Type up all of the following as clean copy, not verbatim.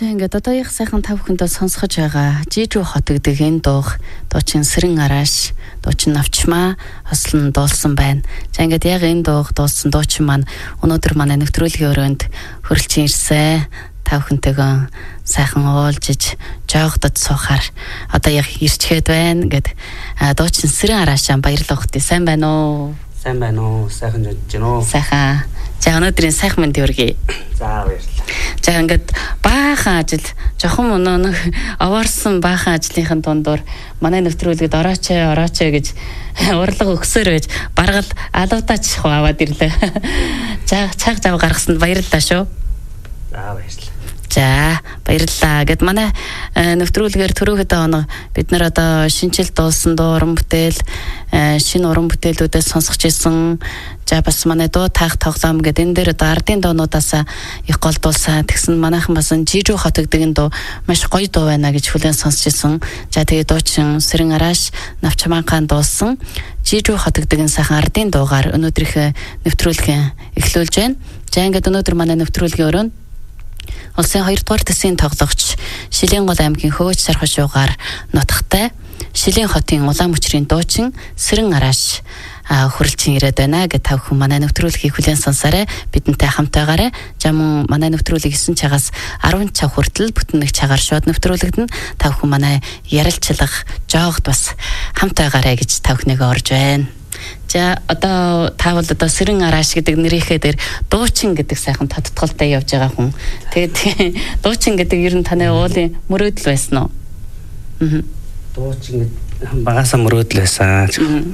ингээд одоо их сайхан тав хүндээ сонсгож байгаа. Жижиг хот гэдэг энэ дуучин Сэрэн Арааш, дуучин Навчмаа хослон дуулсан байна. За ингээд яг энэ дуулсан дуучин маань өнөөдөр манай нэвтрүүлгийн өрөөнд хөрөлж ирсэн. Тав хүнтэйгөө сайхан уулзж жоогдод суухаар одоо яг ирчгээд байна. Ингээд дуучин Сэрэн Араашаа баярлалаа хөтэ. Сайн байна уу? Сайн байна уу? Сайхан жиж гэнэ үү? Сайхан. За өнөөдрийн сайхан мэнд хүргэе. За баярлалаа. За ингээд баахан ажил жохон өнөө овоорсон баахан ажлынхын дундуур манай нэвтрүүлэгт орооч гэж урлаг өгсөөр байж баргал алуудаач аваад ирлээ. За цаг зав гаргасанд баярлалаа шүү. За баярлалаа. За баярлалаа. Гэт манай нэвтрүүлгээр түрүүхэд оноо бид нар одоо шинжил дуулсан дуу уран бүтээл шинэ уран бүтээлүүдээс сонсгож ирсэн. За бас манай дуу таах тоглоом гэдэг энэ дээр одоо ардын дуунуудаас их голдуулсан. Тэгсэн манайхан бас жижиг хот гэдэг энэ дуу маш гоё дуу байна гэж хүлээн сонсч ирсэн. За тэгээ дуучин Сэрэн Арааш Навчмаан дуулсан жижиг хот гэдэг энэ сайхан ардын дуугаар өнөөдрийнхээ нэвтрүүлгээ эхлүүлж байна. За ингээд өнөөдөр манай нэвтрүүлгийн өрөөнд улсын 2 дугаар төсвийн тоглогч Шилэнгол аймгийн Хөөж Сархан шуугаар нутагтай Шилэн хотын улаан мөчрийн дуучин Сэрэн Арааш хүрэлцэн ирээд байна гэж тав хүн манай нэвтрүүлгийг хүлээн сонсоорой. Бидэнтэй хамтаагаарай. За мөн манай нэвтрүүлэг 9 цагаас 10 цаг хүртэл бүтэн нэг цагаар шууд нэвтрүүлэгдэн тав хүн манай ярилцлага жоогд бас хамтаагаарай гэж тав хүнийгээ орж байна. За одоо таавал одоо Сэрэн Арааш гэдэг нэрийнхээ дээр дуучин гэдэг сайхан тодтголтой явж байгаа хүн. Тэгээд дуучин гэдэг ер нь таны уулын мөрөөдөл байсан уу? Дуучин багасаа мөрөөдөл байсан.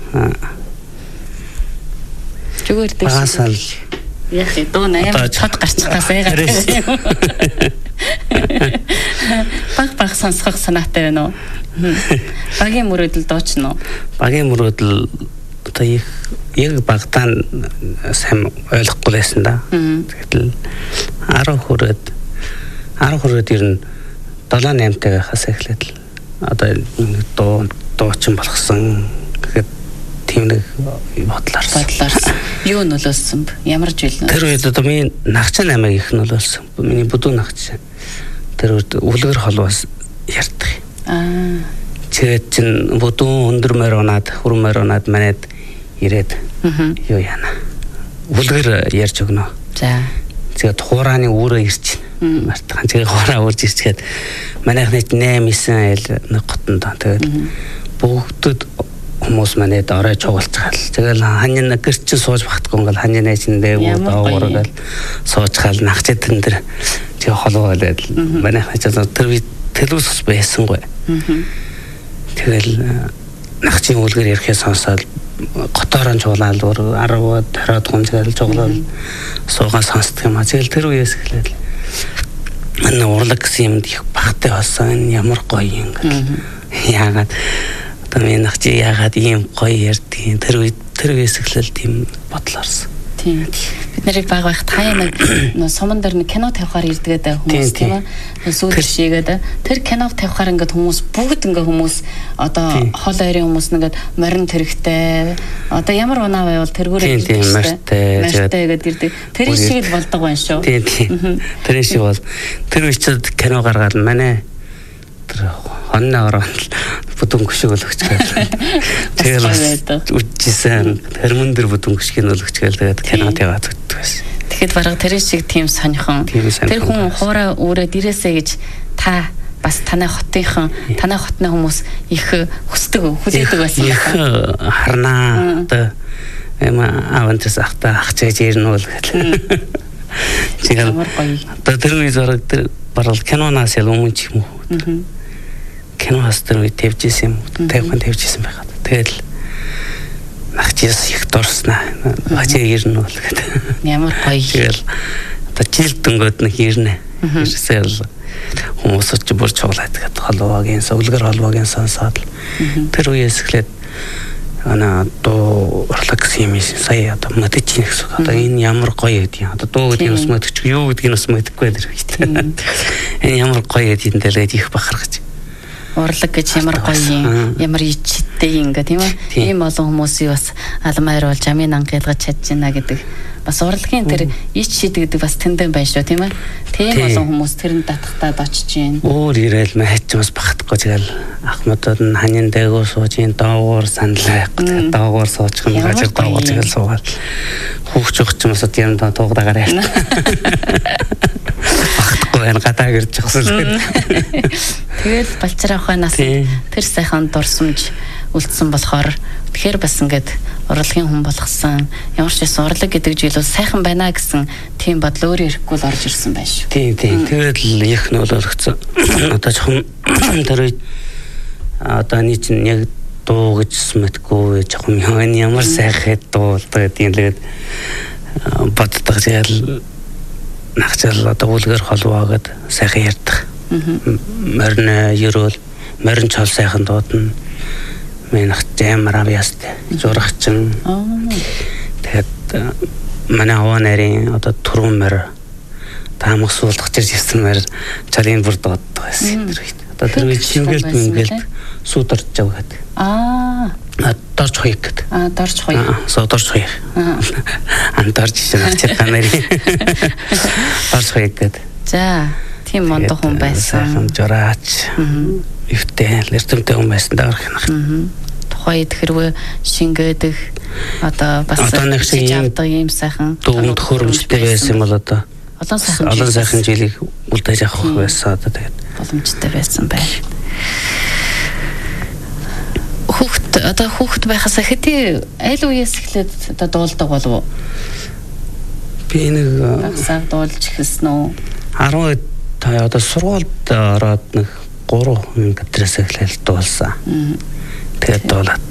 Зүгээр дээ. Багасаа яг дуу наяа цод гарчих гасаа яагаад. Баг сонсох санаатай байна уу? Багийн мөрөөдөл дуучин уу? Багийн мөрөөдөл одоо яг багтаан сайн ойлгохгүй байсан да. Тэгэл 10 хүрээд ер нь 7-8 тагахаас эхлээд одоо дуучин болгосон гэхэд тийм нэг бодлоорсон. Юу нөлөөлсөн бэ? Ямар жил нөлөөлсөн? Тэр үед одоо миний нагчаа намайг их нөлөөлсөн. Миний бүдүүн нагчаа. Тэр үед үлгэр холоос ярьдаг. Тэгээд чин бүдүүн өндөр унаад манайд ирээд юу яана. Үлгэр ярьж өгнө. За. Тэгээд хурааны үүрээ ирж байна. Мартхан тэгээд хураа үрж ирчгээд манайхны 8-9 айл нэг готонд. Тэгээд бүгдд хүмүүс манайд орой чугалж гал. Тэгэл ханьна гэрч сууж багтгүй ингээл ханьна нэжиндээ ууурgal сууж гал нахчтэн дээр тэг холоолээд манайхны тэр телевиз байсангүй. Тэгэл нахчийн үлгэр ярихээ сонсоод готоорон чуулаад 10-20 гомжгал чуулаад суугаа сонсдог юм а. Тэгэл тэр үеэс эхлээд манай урлаг гэсэн юмд их багтай болсон. Ямар гоё юм гэл. Яагаад одоо миний нахчи яагаад ийм гоё ярьдгийг тэр үеэс эхлээд тийм бодлоорсон. Тийм. Бид нарыг баг байхад хаяа нэг суман дээр нэг кино тавихаар ирдгээд хүмүүс тийм ээ. Сүүлд шигээд тэр киног тавихаар ингээд хүмүүс бүгд ингээд хүмүүс одоо хол ойрын хүмүүс ингээд морин тэрэгтэй одоо ямар унаа байвал тэргүүрээ мартай гэдэг ирдэг. Тэр шиг л болдог байна шүү. Тийм. Тэр шиг бол тэр үчид кино гаргаад манай тэр хонноо ороод бүдүүн гүшиг өлөгч гээл. Тэгээд үжижсэн хормон дэр бүдүүн гүшгийг өлөгч гээл тэгээд кино таваад үздэг байсан. Тэгэхэд бараг тэр шиг тийм сонирхон. Тэр хүн хуураа өөрөө дээрээсээ гэж та бас танай хотны хүмүүс их хүлээдэг байсан байна. Харнаа одоо авантас ахчиж ирнэ үл гэл. Тэгээд одоо тэр үе зэрэг тэр барал киноноос ялмун ч юм уу. Киноос тэр үе тавьжсэн юм. Тавьжсэн байгаад. Тэгэл нахчис их дурснаа. Хачаа ирнэ үл гэдэг. Ямар гоё. Тэгэл одоо жил дөнгөд нэг ирнэ. Ирсэл хүмүүс ч бүр чуулаад гэдэг холбоогийн үлгэр холбоогийн сонсоод тэр үеэс эхлээд дуу урлаг гэсэн юм сая одоо мэдчихнэ гэсэн. Одоо энэ ямар гоё гэдэг юм. Одоо дуу гэдэг нь мэдчих юу гэдгийг бас мэдэхгүй байдаг хэрэгтэй. Энэ ямар гоё гэдэг нь дэлээд их бахархаж. Урлаг гэж ямар гоё юм, ямар ичтэй юм гэ тийм ээ. Ийм олон хүмүүсийг бас алмаар болж амын ангилгаж чадж байна гэдэг. Бас урлагийн тэр ич шид гэдэг бас тэндэн байна шүү тийм ээ. Тийм олон хүмүүс тэрэнд татахтаад очиж байна. Өөр ирээл мэйч бас багтахгүй тэгэл ахмадууд нь ханин дээгүүр сууж ин доогуур саналахгүй доогуур суучих юм гажиг доогуур тэгэл суугаад хүүхч хүмүүс тийм дуугагаар яа. Багтахгүй гадаа гэрж зогсол. Тэгэл балчраа ухаанаас тэр сайхан дурсамж үлдсэн болохоор тэгэхээр бас ингээд урлагийн хүн болгосон. Ямар ч байсан урлаг гэдэг зүйл бол сайхан байна гэсэн тийм бодол өөрөө ирэхгүй л орж ирсэн байх шүү. Тийм. Тэгээд л их нөлөөлөгцсөн. Одоо жоохон тэр үед одоо нэг чинь яг дуу гэжсэн мэтгүй жоохон ямар сайхан дуу гэдэг юм лээд боддог. Тэгээд нахчаал одоо үлгэр холвоо гэд сайхан ярьдаг. Морин ерөөл морин чол сайхан дуудна. Минах жамраа ястай зурагчин. Тэгээд манай аваа нарийн одоо түрүүн мөр таамаг суулгах гэж ирсэн мөр чалын бүр дууддаг байсан. Одоо тэр үед шингэлт мингэлт суударч жав гэдэг. Дорж хуйг гэдэг. Дорж хуйг. Дорж хуйг. Дорж шин ачаа нарийн. Дорж хуйг гэдэг. За, тийм мондо хүн байсан. Жораач. Өвтэй эрдэмтэй хүн байсан даа гэх. Тухайд хэрвээ шингээдэг одоо бас юм сайхан дүүнд хөрөмжтэй байсан юм бол одоо олон сайхан жилийг үлдээж авах байсан одоо тэгээд боломжтой байсан байна. Хүүхэд байхаас хэдий аль үеэс эхлээд одоо дуулдаг болов уу? Би нэг багсаа дуулж эхэлсэн үү? 10 та одоо сургуульд ороод нэг 3 гадраас эхлээл дуулсан. Тэгээд дуулаад